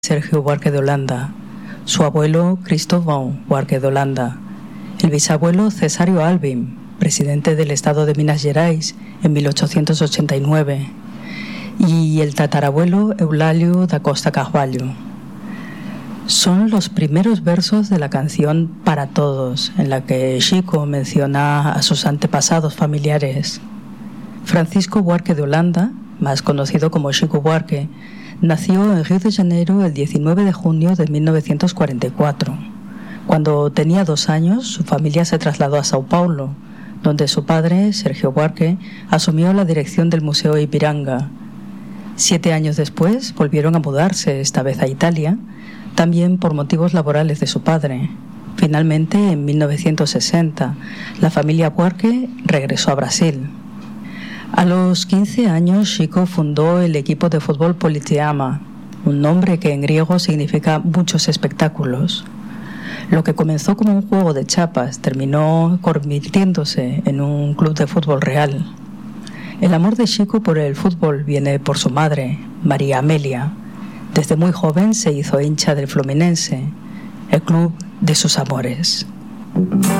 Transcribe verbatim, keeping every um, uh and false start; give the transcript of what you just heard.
Sergio Buarque de Holanda, su abuelo Cristóvão Buarque de Holanda, el bisabuelo Cesário Alvim, presidente del estado de Minas Gerais en mil ochocientos ochenta y nueve, y el tatarabuelo Eulálio da Costa Carvalho. Son los primeros versos de la canción Para Todos, en la que Chico menciona a sus antepasados familiares. Francisco Buarque de Holanda, más conocido como Chico Buarque, nació en Río de Janeiro el diecinueve de junio de mil novecientos cuarenta y cuatro. Cuando tenía dos años, su familia se trasladó a Sao Paulo, donde su padre, Sergio Buarque, asumió la dirección del Museo Ipiranga. Siete años después volvieron a mudarse, esta vez a Italia, también por motivos laborales de su padre. Finalmente, en mil novecientos sesenta, la familia Buarque regresó a Brasil. A los quince años, Chico fundó el equipo de fútbol Politeama, un nombre que en griego significa muchos espectáculos. Lo que comenzó como un juego de chapas terminó convirtiéndose en un club de fútbol real. El amor de Chico por el fútbol viene por su madre, María Amelia. Desde muy joven se hizo hincha del Fluminense, el club de sus amores.